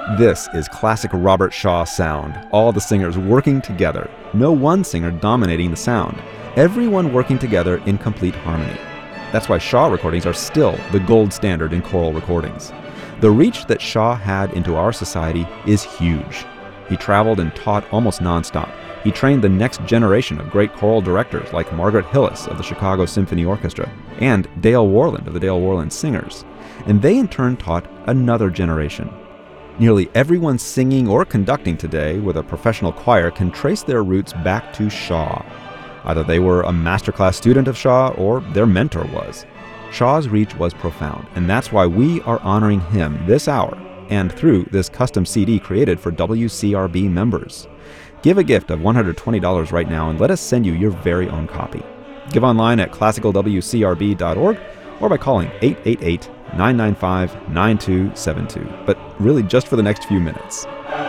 This is classic Robert Shaw sound, all the singers working together. No one singer dominating the sound. Everyone working together in complete harmony. That's why Shaw recordings are still the gold standard in choral recordings. The reach that Shaw had into our society is huge. He traveled and taught almost nonstop. He trained the next generation of great choral directors like Margaret Hillis of the Chicago Symphony Orchestra and Dale Worland of the Dale Worland Singers. And they in turn taught another generation. Nearly everyone singing or conducting today with a professional choir can trace their roots back to Shaw. Either they were a masterclass student of Shaw or their mentor was. Shaw's reach was profound, and that's why we are honoring him this hour and through this custom CD created for WCRB members. Give a gift of $120 right now and let us send you your very own copy. Give online at classicalwcrb.org or by calling 888-995-9272, but really just for the next few minutes.